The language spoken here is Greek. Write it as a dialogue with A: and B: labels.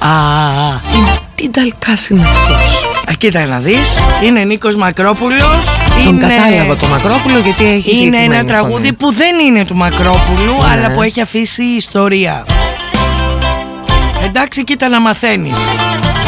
A: Τι Νταλκάς είναι αυτός?
B: Κοίτα να δεις, είναι Νίκος Μακρόπουλος.
A: Τον κατάλαβα το Μακρόπουλο γιατί έχει
B: είναι ένα τραγούδι
A: φωνή
B: που δεν είναι του Μακρόπουλου, αλλά που έχει αφήσει ιστορία. Εντάξει, κοίτα να μαθαίνεις.